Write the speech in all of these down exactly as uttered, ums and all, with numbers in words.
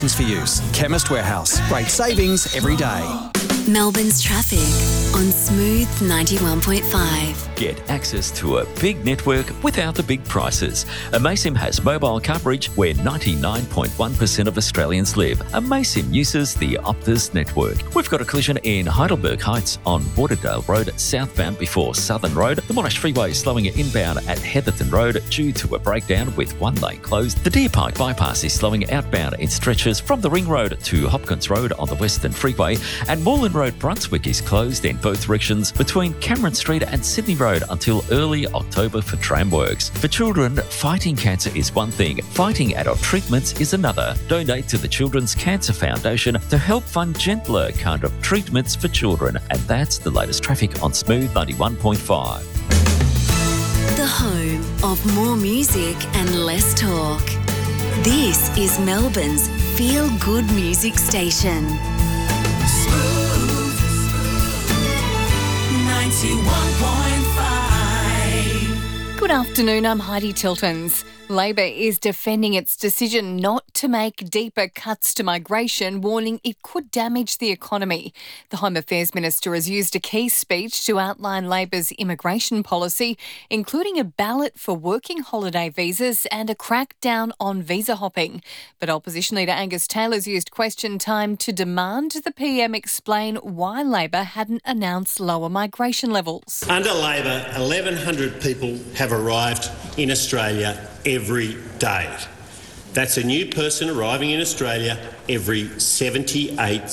For use. Chemist Warehouse. Great savings every day. Melbourne's traffic on Smooth ninety-one point five. Get access to a big network without the big prices. Amaysim has mobile coverage where ninety-nine point one percent of Australians live. Amaysim uses the Optus network. We've got a collision in Heidelberg Heights on Borderdale Road, southbound before Southern Road. The Monash Freeway is slowing inbound at Heatherton Road due to a breakdown with one lane closed. The Deer Park bypass is slowing outbound in stretches from the Ring Road to Hopkins Road on the Western Freeway, and Moreland Road Brunswick is closed in both directions between Cameron Street and Sydney Road until early October for tram works. For children, fighting cancer is one thing, fighting adult treatments is another. Donate to the Children's Cancer Foundation to help fund gentler kind of treatments for children. And that's the latest traffic on Smooth ninety-one point five. The home of more music and less talk. This is Melbourne's feel-good music station. Smooth ninety-one point five. Good afternoon, I'm Heidi Tiltons. Labor is defending its decision not to make deeper cuts to migration, warning it could damage the economy. The Home Affairs Minister has used a key speech to outline Labor's immigration policy, including a ballot for working holiday visas and a crackdown on visa hopping. But Opposition Leader Angus Taylor's used question time to demand the P M explain why Labor hadn't announced lower migration levels. Under Labor, eleven hundred people have arrived in Australia every day. That's a new person arriving in Australia every seventy-eight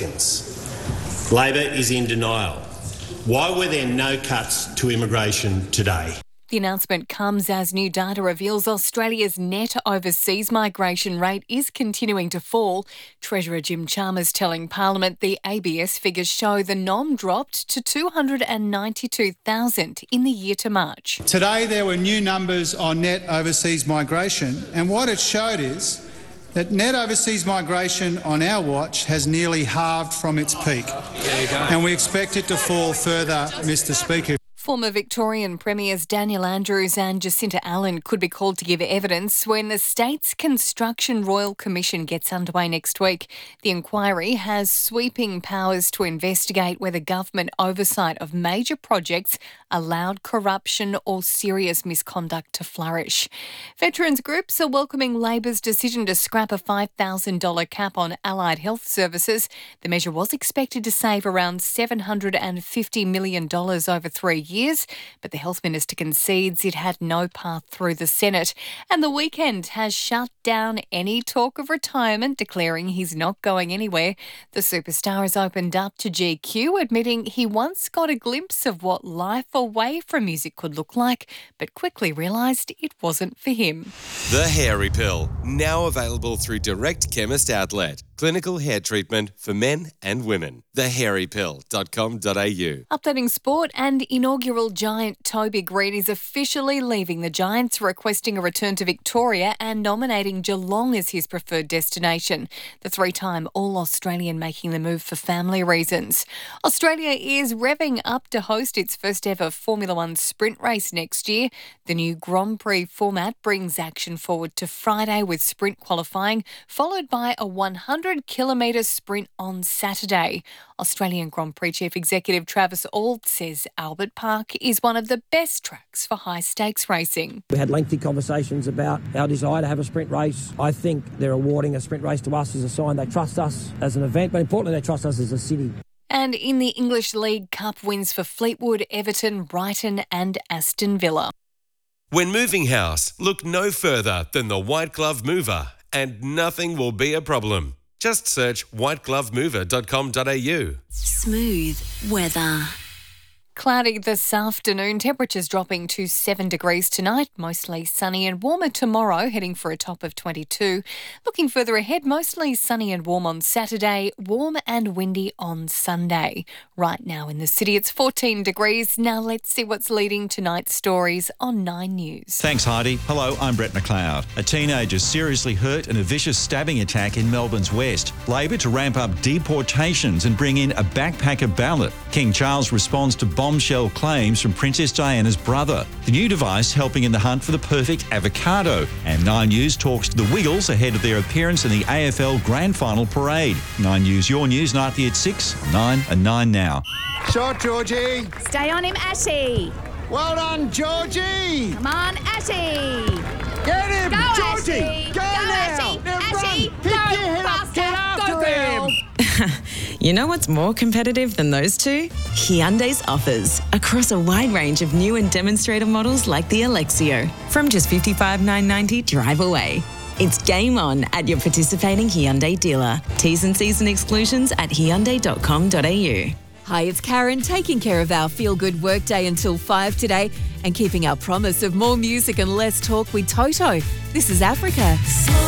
seconds. Labor is in denial. Why were there no cuts to immigration today? The announcement comes as new data reveals Australia's net overseas migration rate is continuing to fall. Treasurer Jim Chalmers telling Parliament the A B S figures show the N O M dropped to two hundred ninety-two thousand in the year to March. Today there were new numbers on net overseas migration, and what it showed is that net overseas migration on our watch has nearly halved from its peak. And we expect it to fall further, Mr Speaker. Former Victorian Premiers Daniel Andrews and Jacinta Allen could be called to give evidence when the state's Construction Royal Commission gets underway next week. The inquiry has sweeping powers to investigate whether government oversight of major projects allowed corruption or serious misconduct to flourish. Veterans groups are welcoming Labor's decision to scrap a five thousand dollars cap on allied health services. The measure was expected to save around seven hundred fifty million dollars over three years. Years, but the Health Minister concedes it had no path through the Senate. And the Weekend has shut down any talk of retirement, declaring he's not going anywhere. The superstar has opened up to G Q, admitting he once got a glimpse of what life away from music could look like, but quickly realised it wasn't for him. The Hairy Pill, now available through Direct Chemist Outlet. Clinical hair treatment for men and women. the hairy pill dot com dot a u. Updating sport, and inaugural giant Toby Green is officially leaving the Giants, requesting a return to Victoria and nominating Geelong as his preferred destination. The three-time All-Australian making the move for family reasons. Australia is revving up to host its first ever Formula One sprint race next year. The new Grand Prix format brings action forward to Friday with sprint qualifying, followed by a one hundred kilometre sprint on Saturday. Australian Grand Prix Chief Executive Travis Auld says Albert Park is one of the best tracks for high-stakes racing. We had lengthy conversations about our desire to have a sprint race. I think they're awarding a sprint race to us as a sign they trust us as an event, but importantly they trust us as a city. And in the English League Cup, wins for Fleetwood, Everton, Brighton and Aston Villa. When moving house, look no further than the White Glove Mover, and nothing will be a problem. Just search white glove mover dot com dot a u. Smooth weather. Cloudy this afternoon, temperatures dropping to seven degrees tonight, mostly sunny and warmer tomorrow, heading for a top of twenty-two. Looking further ahead, mostly sunny and warm on Saturday, warm and windy on Sunday. Right now in the city, it's fourteen degrees. Now let's see what's leading tonight's stories on Nine News. Thanks, Heidi. Hello, I'm Brett McLeod. A teenager seriously hurt in a vicious stabbing attack in Melbourne's west. Labor to ramp up deportations and bring in a backpacker ballot. King Charles responds to bombshell claims from Princess Diana's brother. The new device helping in the hunt for the perfect avocado. And Nine News talks to the Wiggles ahead of their appearance in the A F L Grand Final parade. Nine News, your news, nightly at six, nine and nine now. Shot, Georgie. Stay on him, Ashy. Well done, Georgie. Come on, Ashy. Get him, Go, Georgie. Ashy. Go, Go, now. Ashy. Now Ashy. run. Pick Go, your head up. faster. Get after Go, him. You know what's more competitive than those two? Hyundai's offers across a wide range of new and demonstrator models like the Alexio. From just fifty-five thousand nine hundred ninety dollars drive away. It's game on at your participating Hyundai dealer. T's and C's and exclusions at hyundai dot com dot a u. Hi, it's Karen, taking care of our feel-good workday until five today and keeping our promise of more music and less talk with Toto. This is Africa.